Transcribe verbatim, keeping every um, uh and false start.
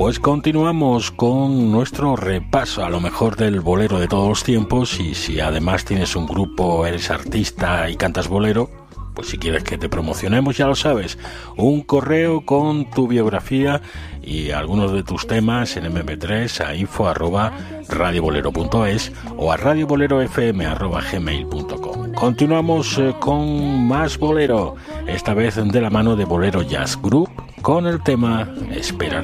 Pues continuamos con nuestro repaso a lo mejor del bolero de todos los tiempos, y si además tienes un grupo, eres artista y cantas bolero, pues si quieres que te promocionemos, ya lo sabes, un correo con tu biografía y algunos de tus temas en eme pe tres a info arroba radiobolero punto es o a radiobolerofm arroba gmail punto com. Continuamos eh, con más bolero, esta vez de la mano de Bolero Jazz Group, con el tema Esperaré.